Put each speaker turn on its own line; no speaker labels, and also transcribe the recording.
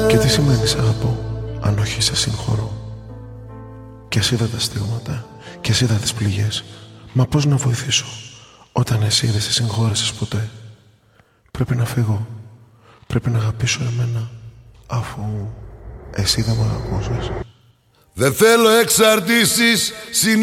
Και τι σημαίνει σ' αγαπώ, αν όχι σε συγχωρώ? Κι ας είδα τα στίγματα, κι ας είδα τις πληγές, μα πώς να βοηθήσω όταν εσύ δεν σε συγχώρεσες ποτέ? Πρέπει να φύγω, πρέπει να αγαπήσω εμένα, αφού εσύ δεν μ' αγαπούσες.
Δεν θέλω εξαρτήσεις.